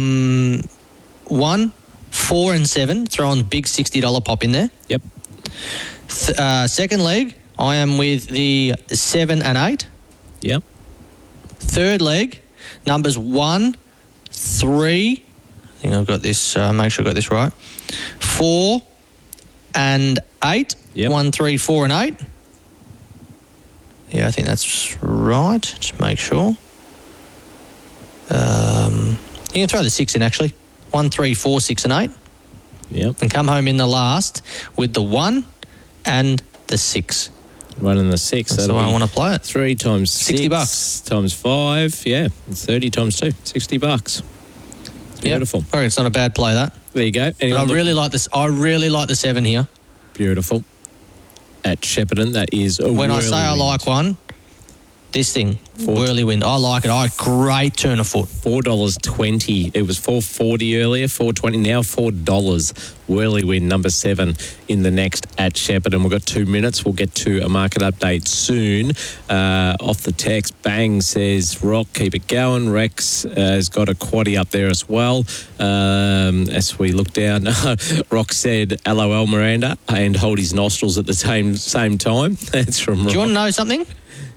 1, 4 and 7. Throw on the big $60 pop in there. Yep. Second leg, I am with the 7 and 8. Yep. Third leg, numbers 1, 3. I think I've got this. Make sure I got this right. 4 and 8. Yep. 1, 3, 4 and 8. Yeah, I think that's right. Just make sure. You can throw the 6 in, actually. 1, 3, 4, 6 and 8. Yep. And come home in the last with the 1 and the 6. 1 and the 6. That's the way I want to play it. 3 times 6 $60 times 5. Yeah, 30 times 2. $60. Beautiful. Yep. I reckon it's not a bad play, that. There you go. I really like this. I really like the 7 here. Beautiful. At Shepparton, that is a When I say I whirlwind. like one, this thing, Whirlywin. I like it. Great turn of foot. $4.20. It was $4.40 earlier, $4.20, now $4. Whirlywin, number 7 in the next at Shepparton. We've got 2 minutes. We'll get to a market update soon. Off the text, Bang says, Rock, keep it going. Rex has got a quaddie up there as well. As we look down, Rock said, LOL Miranda, and hold his nostrils at the same time. That's from Rock. Do you want to know something?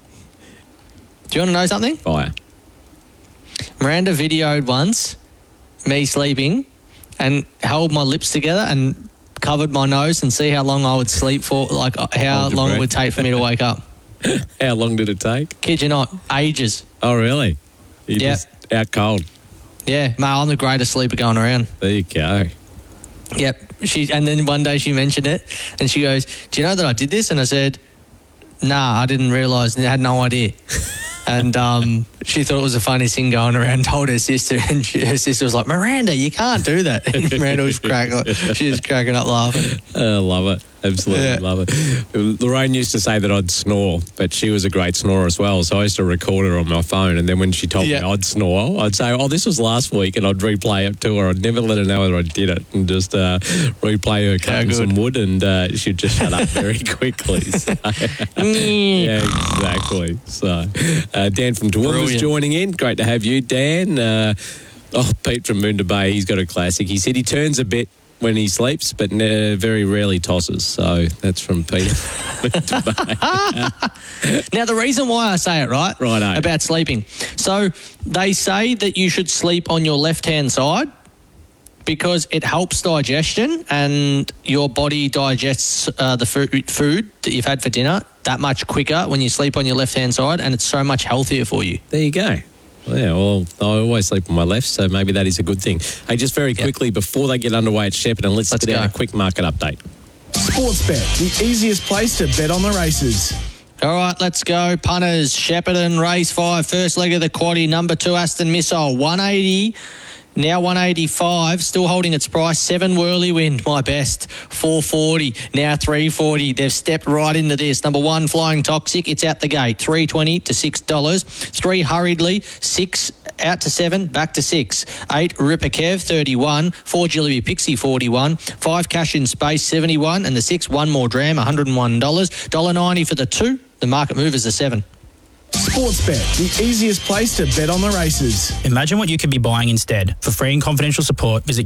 Fire. Miranda videoed once me sleeping and held my lips together and covered my nose and see how long I would sleep for, like how Hold your long breath. it would take for me to wake up. How long did it take? Kid you not, ages. Oh, really? You Yep. just out cold. Yeah, mate, I'm the greatest sleeper going around. There you go. Yep. And then one day she mentioned it and she goes, do you know that I did this? And I said, nah, I didn't realise, I had no idea. And she thought it was the funniest thing going around, told her sister, and her sister was like, Miranda, you can't do that. And Miranda was she was cracking up laughing. I love it. Absolutely love it. Lorraine used to say that I'd snore, but she was a great snorer as well. So I used to record her on my phone. And then when she told me I'd snore, I'd say, oh, this was last week. And I'd replay it to her. I'd never let her know whether I did it and just replay her cutting some wood. And she'd just shut up very quickly. So, yeah, exactly. So Dan from Toowoomba's joining in. Great to have you, Dan. Pete from Moonda Bay, he's got a classic. He said he turns a bit when he sleeps, but very rarely tosses. So that's from Peter. Now, the reason why I say it, right? Righto. About sleeping. So they say that you should sleep on your left-hand side because it helps digestion and your body digests the food that you've had for dinner that much quicker when you sleep on your left-hand side, and it's so much healthier for you. There you go. Yeah, well, I always sleep on my left, so maybe that is a good thing. Hey, just very quickly, before they get underway at Shepparton, let's get out a quick market update. Sportsbet, the easiest place to bet on the races. All right, let's go. Punters, Shepparton, race 5, first leg of the quaddie, number 2, Aston Missile, 180. Now 185, still holding its price. 7 Whirlywin, my best, 440. Now 340. They've stepped right into this. Number 1 Flying Toxic, it's out the gate, $3.20 to $6. 3 Hurriedly, 6 out to 7, back to 6. 8 Ripper Kev, 31. 4 Jillaby Pixie, 41. 5 Cash in Space, 71. And the 6 One More Dram, $101. $1.90 for the 2. The market move is the 7. Sportsbet, the easiest place to bet on the races. Imagine what you could be buying instead. For free and confidential support, visit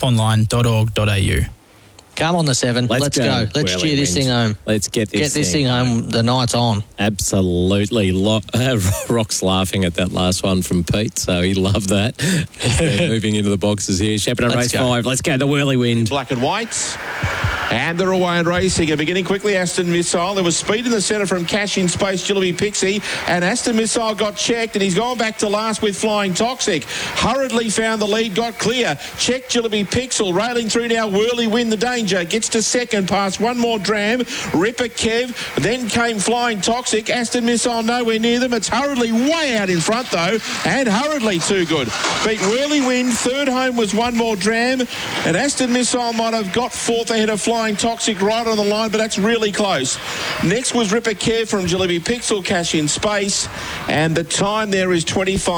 gamblinghelponline.org.au. Come on, the 7. Let's go. Let's cheer this thing home. Let's get this thing home. The night's on. Absolutely. Rock's laughing at that last one from Pete, so he loved that. Moving into the boxes here. Shepparton race 5. Let's go. The Whirlywin. Black and whites. And they're away and racing. And beginning quickly, Aston Missile. There was speed in the centre from Cash in Space, Jillaby Pixie. And Aston Missile got checked, and he's gone back to last with Flying Toxic. Hurriedly found the lead, got clear. Checked Jillaby Pixel, railing through now. Whirlywin, the danger. Gets to second, past One More Dram. Ripper Kev. Then came Flying Toxic. Aston Missile nowhere near them. It's Hurriedly way out in front, though. And Hurriedly too good. Beat Whirlywin. Third home was One More Dram. And Aston Missile might have got fourth ahead of Flying Toxic right on the line, but that's really close. Next was Ripper Care from Jillaby Pixel, Cash in Space, and the time there is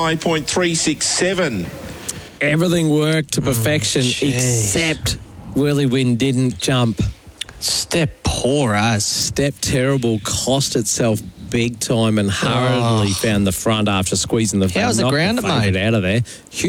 25.367. Everything worked to perfection except Whirlywin didn't jump. Step poor as. Step terrible, cost itself big time and hurriedly found the front after squeezing the front. How's the ground, mate? Out of there.